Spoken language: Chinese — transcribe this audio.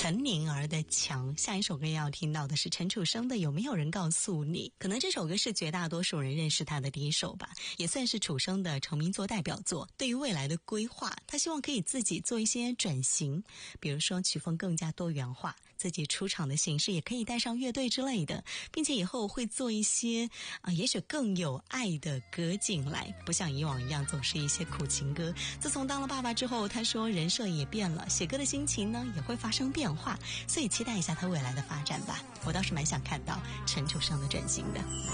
岑宁儿的墙。下一首歌要听到的是陈楚生的有没有人告诉你。可能这首歌是绝大多数人认识他的第一首吧，也算是楚生的成名作代表作。对于未来的规划，他希望可以自己做一些转型，比如说曲风更加多元化，自己出场的形式也可以带上乐队之类的，并且以后会做一些也许更有爱的歌进来，不像以往一样总是一些苦情歌。自从当了爸爸之后，他说人设也变了，写歌的心情呢也会发生变化，所以期待一下他未来的发展吧。我倒是蛮想看到陈楚生的转型的。